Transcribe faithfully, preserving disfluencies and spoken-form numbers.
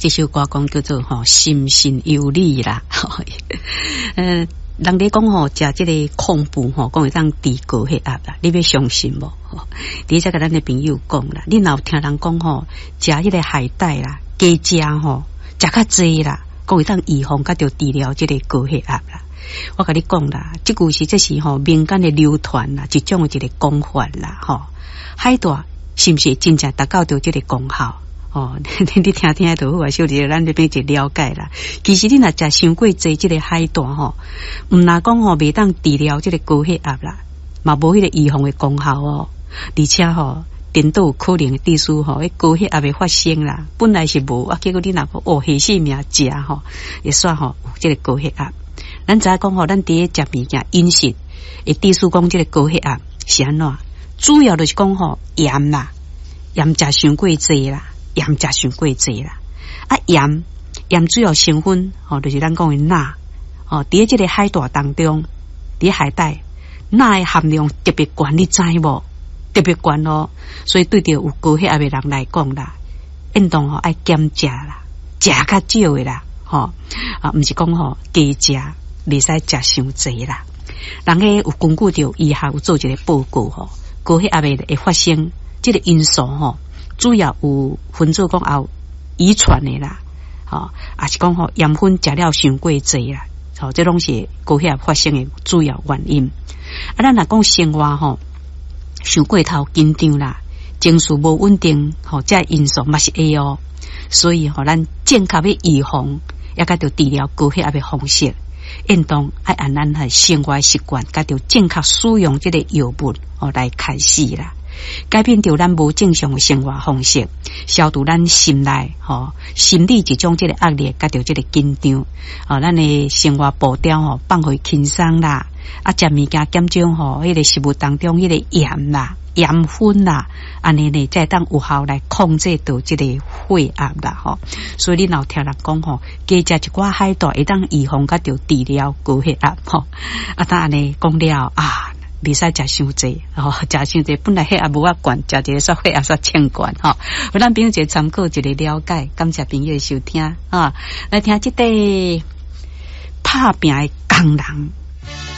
这首歌讲叫做吼心神有理啦，呃。人哋讲吼，食即个恐怖吼，讲会当治高血压啦，你要相信无？吼，你再甲咱的朋友讲啦，你若有听人讲吼，食迄个海带啦，加食吼，食较济啦，讲会当预防甲着治疗即个高血压啦。我甲你讲啦，即句是这是吼民间的流传啦，一种的一个讲法啦，吼，海带是毋是真正达到着即个功效？哦，你你听听就好啊，小弟咱这边就了解啦。其实你若食伤过济即个海带吼，毋若讲吼袂当治疗即个高血压啦，嘛无迄个预防的功效哦。而且吼，颠倒有可能的致使吼，迄高血压的发生啦，本来是无啊，结果你若讲哦，下死命食吼，会煞吼有即个高血压。咱知影讲吼，咱伫咧食物件饮食，会致使讲即个高血压是安怎？主要就是讲吼盐啦，盐食伤过济啦。盐食伤过济啦，啊盐盐主要成分哦，就是咱讲的钠哦，伫即个海带当中，伫海带钠的含量特别高，你知无？特别高哦，所以对着有高血压的人来讲啦，运动吼爱减食啦，食较少的啦，吼啊，毋是讲吼加食，袂使食伤济啦。人个有根据着医学有做一个报告吼，高血压的会发生即个因素吼。主要有分做讲有遗传的啦，吼，也是讲吼盐分食了伤过济啦，吼，这拢是高血压发生的主要原因。啊，咱若讲生活吼，伤过头紧张啦，情绪无稳定，吼，这因素嘛是会哦。所以吼，咱正确要预防，也甲着治疗高血压的方式，运动爱按咱的生活习惯，甲着正确使用这个药物哦来开始啦。改变掉咱无正常的生活方式，消除咱心内吼心理一种即个压力，甲着即个紧张，哦，咱的生活步调吼放回轻松啦，啊，食物件减少吼，迄个食物当中迄个盐啦、盐分啦，安尼呢，再当有效来控制到即个血压啦，吼。所以你若听人讲吼，加食一寡海带，会当预防甲着治疗高血压吼。啊，当安尼讲了啊。袂使食伤济，吼，食伤济本来血压无啊悬，食一个煞血压煞千悬，吼。互咱朋友一个参考，一个了解，感谢朋友的收听啊，来听即个拍拼的工人。